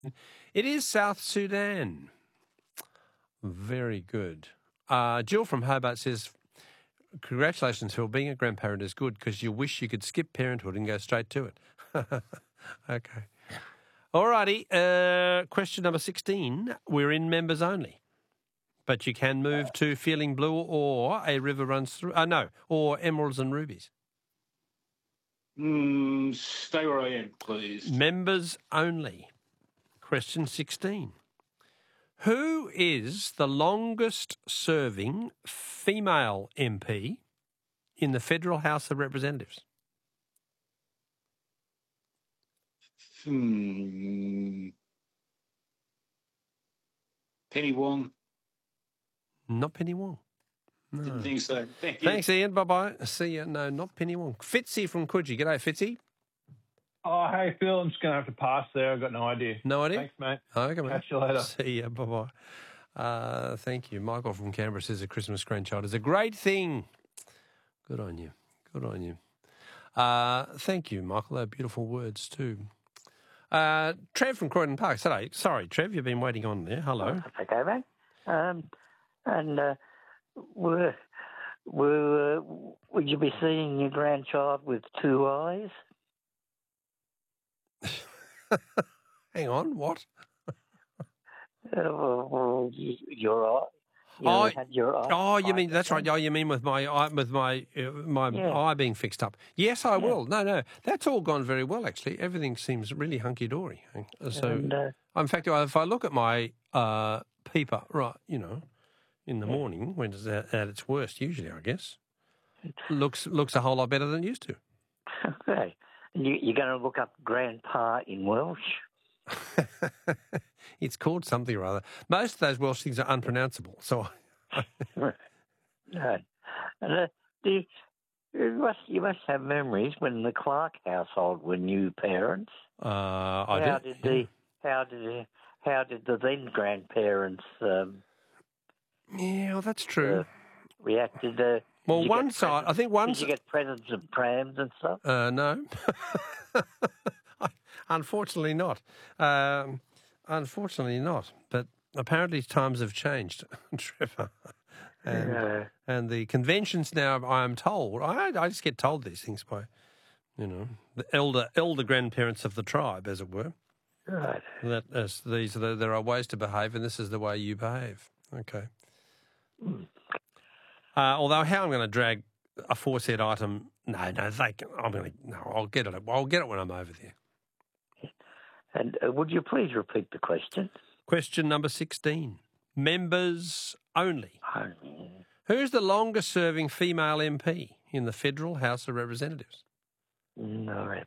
It is South Sudan. Very good. Jill from Hobart says, congratulations, Phil. Being a grandparent is good because you wish you could skip parenthood and go straight to it. Okay. All righty. Question number 16. We're in members only. But you can move to Feeling Blue or A River Runs Through. Or Emeralds and Rubies. Stay where I am, please. Members only. Question 16. Who is the longest serving female MP in the Federal House of Representatives? Penny Wong. Not Penny Wong. No. Didn't think so. Thanks, Ian. Bye-bye. See you. No, not Penny Wong. Fitzy from Coogee. G'day, Fitzy. Oh, hey, Phil, I'm just going to have to pass there. I've got no idea. No idea? Thanks, mate. Okay, mate. Catch you later. See you. Bye-bye. Thank you. Michael from Canberra says a Christmas grandchild is a great thing. Good on you. Good on you. Thank you, Michael. They're beautiful words too. Trev from Croydon Park. Sorry, Trev, you've been waiting on there. Hello. That's okay, mate. Would you be seeing your grandchild with two eyes? Hang on, what? Your eye. You mean that's right? Oh, you mean with my eye being fixed up? Yes, I will. No, that's all gone very well. Actually, everything seems really hunky dory. So, in fact, if I look at my peeper, right, in the morning when it's at its worst, usually, I guess, looks a whole lot better than it used to. Okay, you're going to look up grandpa in Welsh. It's called something or other. Most of those Welsh things are unpronounceable. So, No. You must have memories when the Clark household were new parents. How did the then grandparents? Yeah, well, that's true. Reacted. Well, one side, I think one. Did you get presents of prams and stuff? No. Unfortunately not. Unfortunately not. But apparently times have changed, Trevor. And the conventions now, I am told, I just get told these things by, the elder grandparents of the tribe, as it were. Right. That there are ways to behave, and this is the way you behave. Okay. Although how I'm going to drag a foresaid item, I'll get it. I'll get it when I'm over there. And would you please repeat the question? Question number 16. Members only. Who's the longest-serving female MP in the Federal House of Representatives? No reps.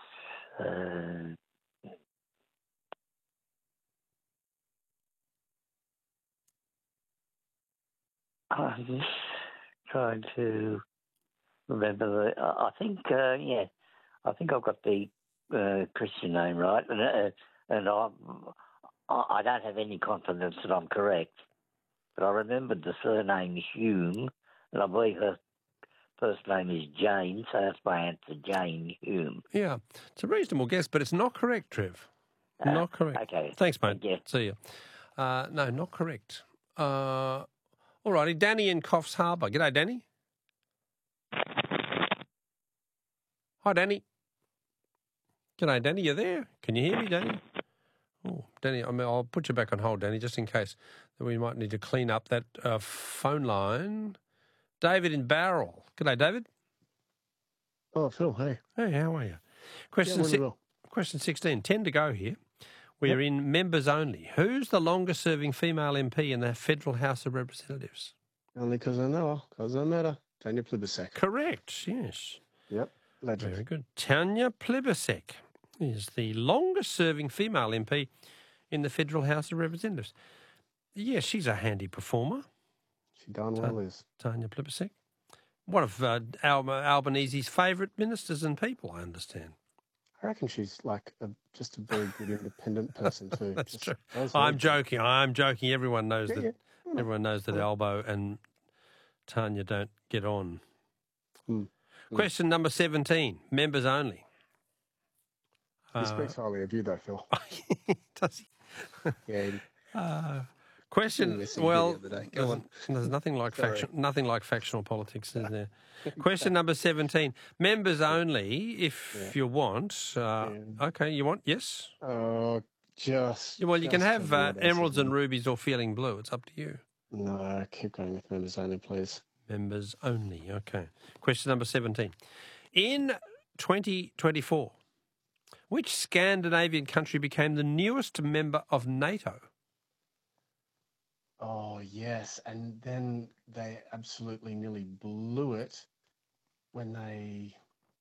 I'm just trying to remember I think I've got the Christian name right, and I don't have any confidence that I'm correct, but I remembered the surname Hume, and I believe her first name is Jane, so that's my answer, Jane Hume. Yeah, it's a reasonable guess, but it's not correct, Trev. Not correct. Okay. Thanks, mate. Yeah. See you. No, not correct. All righty, Danny in Coffs Harbour. G'day, Danny. Hi, Danny. G'day, Danny. You there? Can you hear me, Danny? Oh, Danny, I'll put you back on hold, Danny, just in case that we might need to clean up that phone line. David in Bowral. G'day, David. Oh, Phil, hey. Hey, how are you? Question 16. 10 to go here. We're in members only. Who's the longest-serving female MP in the Federal House of Representatives? Only because I know her, because I met her. Tanya Plibersek. Correct, yes. Yep, legend. Very good. Tanya Plibersek is the longest-serving female MP in the Federal House of Representatives. Yes, she's a handy performer. She darn well is. Tanya Plibersek. One of Albanese's favourite ministers and people, I understand. I reckon she's like just a very good independent person too. That's true. I'm joking. Everyone knows that. Yeah. Everyone knows that Albo and Tanya don't get on. Question number 17. Members only. He speaks highly of you, though, Phil. He Does he? Yeah, Question. missing Well, the other day. Go on. there's nothing like Sorry. nothing like factional politics, is there? Question number 17. Members only, if you want. Okay, you want? Yes. Oh, just. Well, you can just have tell me what else emeralds is and in- rubies or feeling blue. It's up to you. No, keep going with members only, please. Members only. Okay. Question number 17. In 2024, which Scandinavian country became the newest member of NATO? Oh, yes. And then they absolutely nearly blew it when they.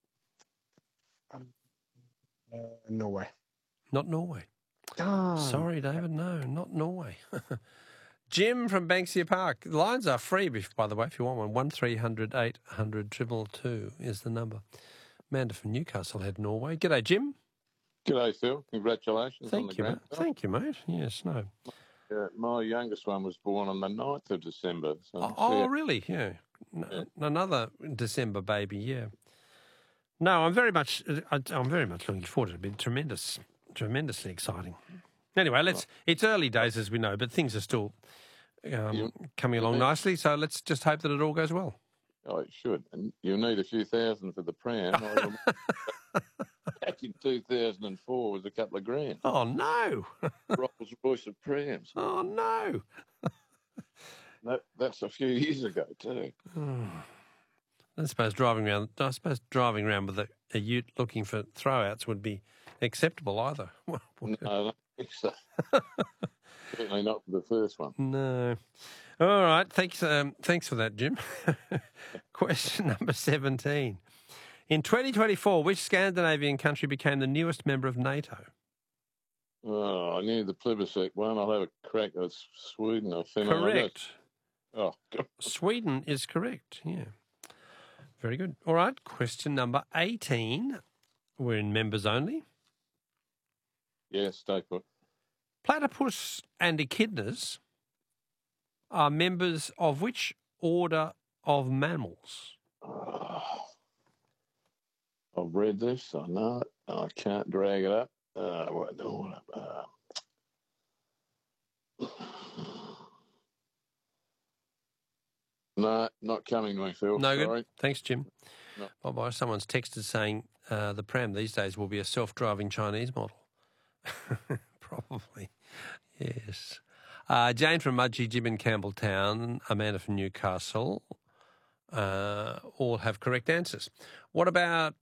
Norway. Not Norway. Darn. Sorry, David. No, not Norway. Jim from Banksia Park. The lines are free, by the way, if you want one. 1300 800 222 is the number. Amanda from Newcastle had Norway. G'day, Jim. G'day, Phil. Congratulations on Thank the you, mate. grand. Thank you, mate. Yes, no. My youngest one was born on the 9th of December. So Oh, really? Yeah. Another December baby, yeah. No, I'm very much looking forward to it. It'll be tremendously exciting. Anyway, it's early days, as we know, but things are still coming along nicely, so let's just hope that it all goes well. Oh, it should. And you'll need a few thousand for the pram. Back in 2004 was a couple of grand. Oh, no. Rolls Royce of prams. Oh, no. That's a few years ago, too. I suppose driving around with a ute looking for throwouts would be acceptable either. No, I don't think so. Certainly not for the first one. No. All right. Thanks for that, Jim. Question number 17. In 2024, which Scandinavian country became the newest member of NATO? Oh, I knew the plebiscite one. I'll have a crack at Sweden or Finland. Correct. Oh, God. Sweden is correct, yeah. Very good. All right, question number 18. We're in members only. Yeah, stay put. Platypus and echidnas are members of which order of mammals? Oh, I've read this. I know it. I can't drag it up. No, not coming to me, Phil. No Sorry. good. Thanks, Jim. No. Bye-bye. Someone's texted saying the pram these days will be a self-driving Chinese model. Probably. Yes. Jane from Mudgee, Jim in Campbelltown, Amanda from Newcastle, all have correct answers. What about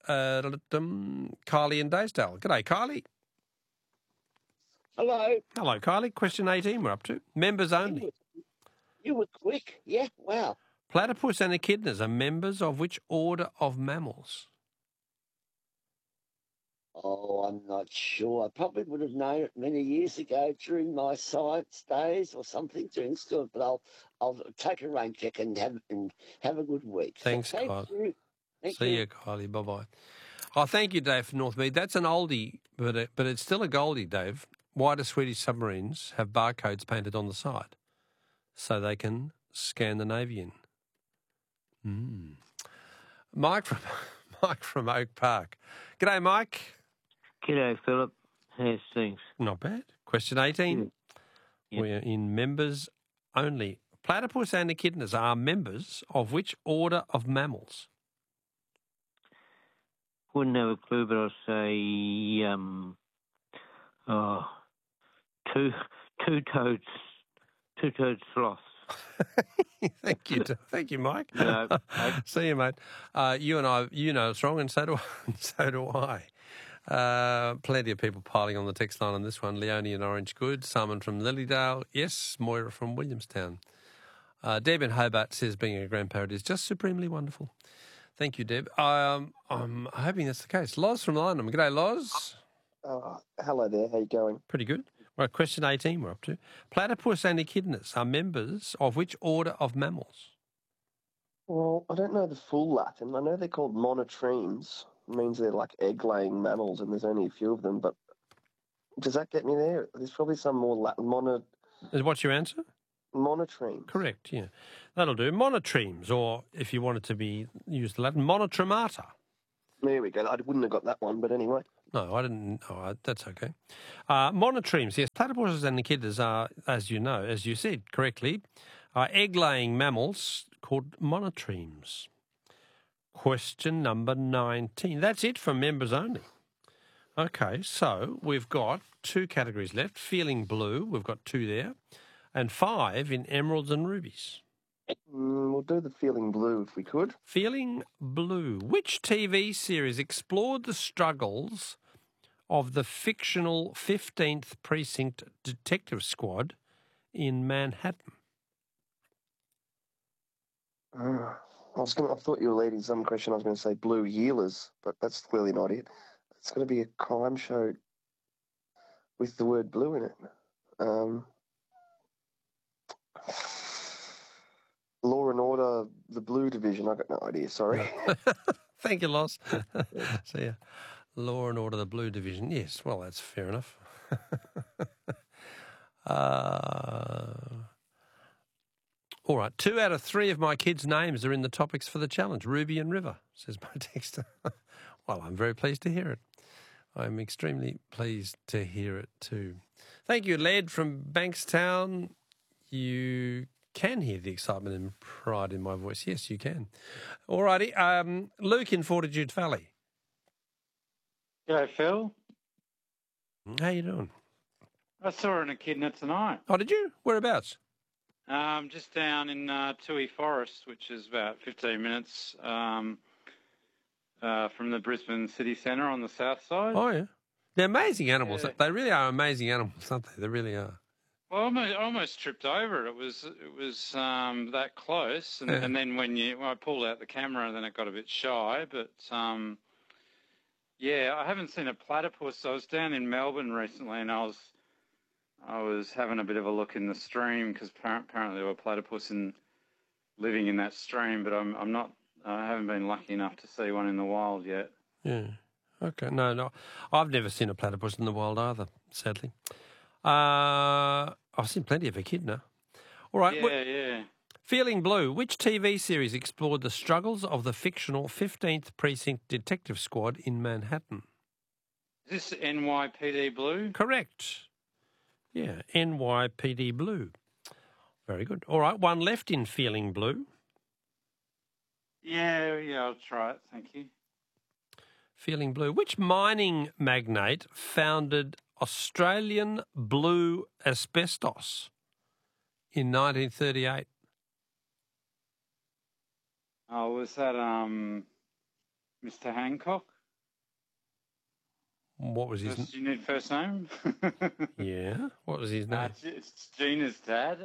Kylie in Daysdale? G'day, Kylie. Hello. Hello, Kylie. Question 18 we're up to. Members only. You were quick. Yeah, wow. Platypus and echidnas are members of which order of mammals? Oh, I'm not sure. I probably would have known it many years ago during my science days or something during school, but I'll take a rain check and have a good week. Thanks, Thank Kylie. you. See you, Kylie. Bye-bye. Oh, thank you, Dave, from Northmead. That's an oldie, but it's still a goldie, Dave. Why do Swedish submarines have barcodes painted on the side? So they can Scandinavian. Mike from Oak Park. G'day, Mike. G'day, Philip. How's things? Not bad. Question 18. Yeah. We're in members only. Platypus and echidnas are members of which order of mammals? Wouldn't have a clue, but I'll say two-toed sloths. Thank you, Mike. No, See you, mate. You and I, it's wrong, and so do I. Plenty of people piling on the text line on this one. Leonie in Orange Good, Simon from Lilydale, yes, Moira from Williamstown. Deb in Hobart says being a grandparent is just supremely wonderful. Thank you, Deb. I'm hoping that's the case. Loz from Lynham. G'day, Loz. Hello there. How you going? Pretty good. Right, question 18 we're up to. Platypus and echidnas are members of which order of mammals? Well, I don't know the full Latin. I know they're called monotremes. It means they're like egg-laying mammals, and there's only a few of them. But does that get me there? There's probably some more Latin. What's your answer? Monotremes. Correct, yeah. That'll do. Monotremes, or if you wanted to be used the Latin, monotremata. There we go. I wouldn't have got that one, but anyway. No, I didn't. Oh, that's okay. Monotremes, yes. Platypuses and echidnas are, as you know, as you said correctly, are egg-laying mammals called monotremes. Question number 19. That's it from members only. Okay, so we've got 2 categories left. Feeling blue, we've got 2 there, and 5 in emeralds and rubies. We'll do the feeling blue if we could. Feeling blue. Which TV series explored the struggles of the fictional 15th Precinct Detective Squad in Manhattan? I thought you were leading some question. I was going to say Blue Healers, but that's clearly not it. It's going to be a crime show with the word blue in it. Law and Order, the Blue Division. I got no idea. Sorry. Thank you, Loss. See ya. Law and Order, the Blue Division. Yes, well, that's fair enough. All right, 2 out of 3 of my kids' names are in the topics for the challenge. Ruby and River, says my texter. Well, I'm very pleased to hear it. I'm extremely pleased to hear it too. Thank you, Led from Bankstown. You can hear the excitement and pride in my voice. Yes, you can. All righty. Luke in Fortitude Valley. G'day, Phil. How you doing? I saw an echidna tonight. Oh, did you? Whereabouts? Just down in Toohey Forest, which is about 15 minutes from the Brisbane city centre on the south side. Oh, yeah. They're amazing animals. Yeah. They really are amazing animals, aren't they? They really are. Well, I almost tripped over it. It was that close, and, Yeah. and then when I pulled out the camera, then it got a bit shy. But yeah, I haven't seen a platypus. I was down in Melbourne recently, and I was having a bit of a look in the stream because apparently there were platypus living in that stream, but I haven't been lucky enough to see one in the wild yet. Yeah. Okay. No. I've never seen a platypus in the wild either, sadly. I've seen plenty of echidna. All right. Yeah. Feeling Blue. Which TV series explored the struggles of the fictional 15th Precinct Detective Squad in Manhattan? Is this NYPD Blue? Correct. Yeah, NYPD Blue. Very good. All right, 1 left in Feeling Blue. Yeah, I'll try it. Thank you. Feeling Blue. Which mining magnate founded Australian Blue Asbestos in 1938? Oh, was that Mr. Hancock? What was his name? Do you need first name? Yeah. What was his name? It's Gina's dad.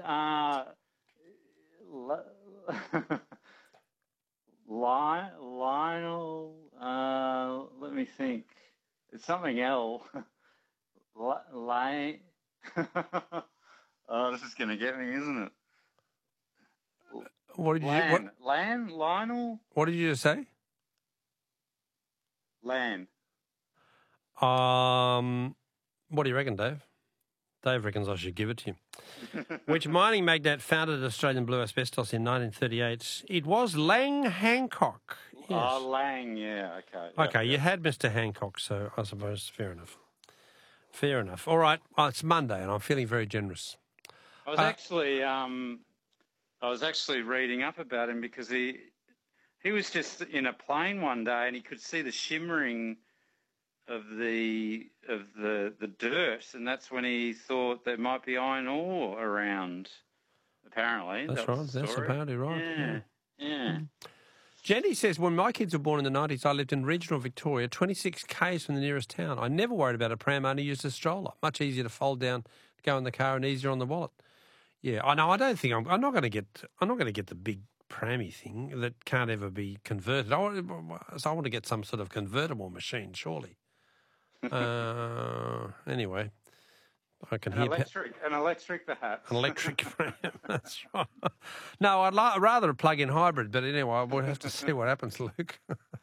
Lionel. Let me think. It's something L. Lane. Oh, this is going to get me, isn't it? What did you? Lionel. What did you just say? Lan. What do you reckon, Dave? Dave reckons I should give it to you. Which mining magnate founded Australian Blue Asbestos in 1938? It was Lang Hancock. Yes. Oh, Lang, yeah, okay. Okay, you had Mr. Hancock, so I suppose fair enough. Fair enough. All right, well, it's Monday and I'm feeling very generous. I was actually reading up about him because he was just in a plane one day and he could see the shimmering of the dirt, and that's when he thought there might be iron ore around. Apparently, That's right. That's apparently right. Yeah. Jenny says, when my kids were born in the 90s, I lived in regional Victoria, 26 k's from the nearest town. I never worried about a pram, only used a stroller. Much easier to fold down, go in the car, and easier on the wallet. Yeah, I know. I don't think I'm not going to get the big prammy thing that can't ever be converted. I want to get some sort of convertible machine, surely. Anyway, I can hear an electric perhaps. An electric pram. That's right. No, I'd rather a plug-in hybrid, but anyway, we'll have to see what happens, Luke.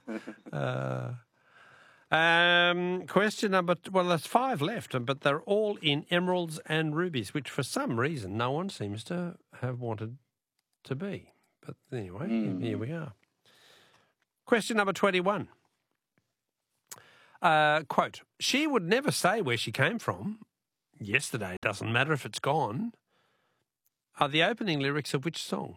Question number. Well, there's 5 left, but they're all in emeralds and rubies, which for some reason no one seems to have wanted to be. But anyway, here we are. Question number 21. Quote, she would never say where she came from. Yesterday doesn't matter if it's gone. Are the opening lyrics of which song?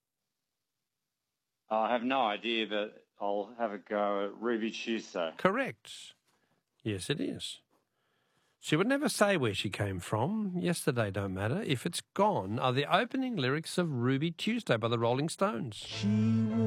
I have no idea, but I'll have a go at Ruby Tuesday. Correct. Yes, it is. She would never say where she came from. Yesterday don't matter. If it's gone, are the opening lyrics of Ruby Tuesday by the Rolling Stones.